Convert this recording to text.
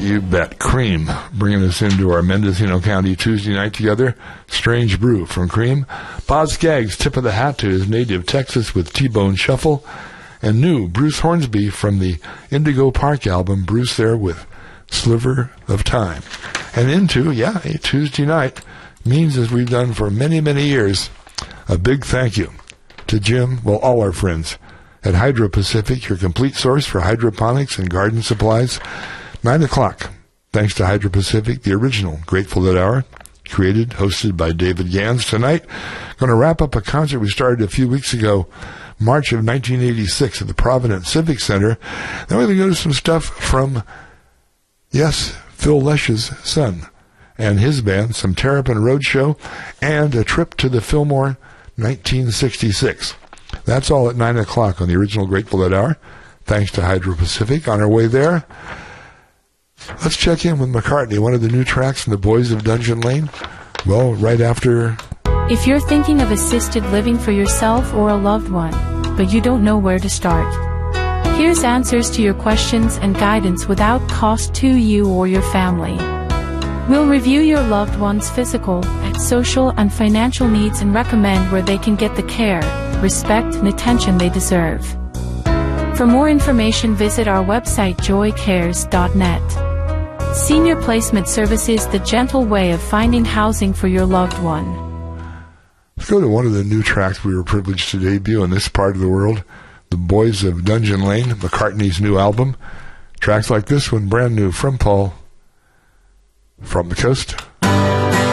You bet. Cream, bringing us into our Mendocino County Tuesday night together. Strange Brew from Cream. Boz Scaggs, tip of the hat to his native Texas with T-Bone Shuffle. And new Bruce Hornsby from the Indigo Park album, Bruce there with Sliver of Time. And into, a Tuesday night means, as we've done for many, many years, a big thank you to Jim, all our friends at Hydro Pacific, your complete source for hydroponics and garden supplies. 9 o'clock, thanks to Hydro Pacific, the original Grateful Dead Hour, created, hosted by David Gans. Tonight, going to wrap up a concert we started a few weeks ago, March of 1986 at the Providence Civic Center. Then we're going to go to some stuff from, Phil Lesh's son and his band, some Terrapin Roadshow, and a trip to the Fillmore 1966. That's all at 9 o'clock on the original Grateful Dead Hour, thanks to Hydro Pacific. On our way there, let's check in with McCartney, one of the new tracks from the Boys of Dungeon Lane. Well, right after... If you're thinking of assisted living for yourself or a loved one, but you don't know where to start, here's answers to your questions and guidance without cost to you or your family. We'll review your loved one's physical, social, and financial needs and recommend where they can get the care, respect, and attention they deserve. For more information, visit our website joycares.net. Senior Placement Services, the gentle way of finding housing for your loved one. Let's go to one of the new tracks we were privileged to debut in this part of the world, The Boys of Dungeon Lane, McCartney's new album. Tracks like this one, brand new from Paul, from the coast.